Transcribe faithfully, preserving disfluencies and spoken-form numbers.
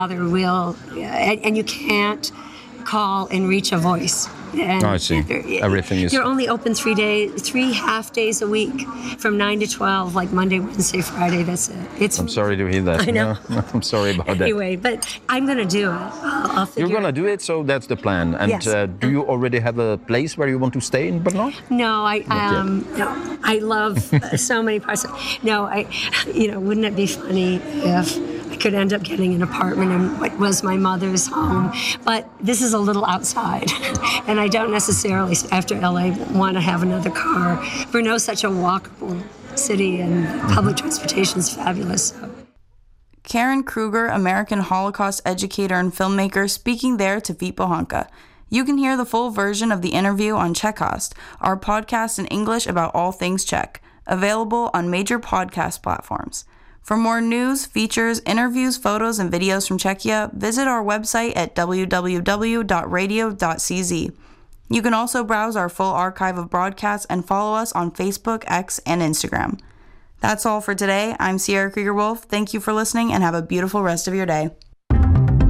other will, and, and you can't call and reach a voice. And oh, I see. Everything is... You're only open three days, three half days a week, from nine to twelve, like Monday, Wednesday, Friday. That's it. It's. I'm sorry to hear that. I know. No, I'm sorry about that. Anyway, but I'm going to do it. I'll, I'll figure You're going to do it, so that's the plan. And yes. uh, do you already have a place where you want to stay in Brno? No, I um, no, I love so many parts. Of, no, I, you know, wouldn't it be funny if I could end up getting an apartment in what was my mother's home? But this is a little outside, and I don't necessarily, after L A, want to have another car. Brno's such a walkable city, and public transportation is fabulous. So. Karen Kruger, American Holocaust educator and filmmaker, speaking there to Veep Bohanka. You can hear the full version of the interview on Czechcast, our podcast in English about all things Czech, available on major podcast platforms. For more news, features, interviews, photos, and videos from Czechia, visit our website at w w w dot radio dot c z. You can also browse our full archive of broadcasts and follow us on Facebook, X, and Instagram. That's all for today. I'm Sierra Krieger-Wolf. Thank you for listening and have a beautiful rest of your day.